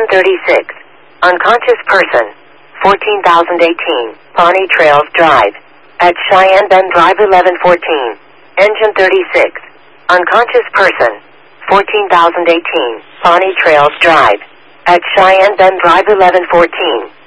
36. Unconscious person. 14,018. Pawnee Trails Drive. At Cheyenne Bend Drive 1114. Engine 36. Unconscious person. 14,018. Pawnee Trails Drive. At Cheyenne Bend Drive 1114.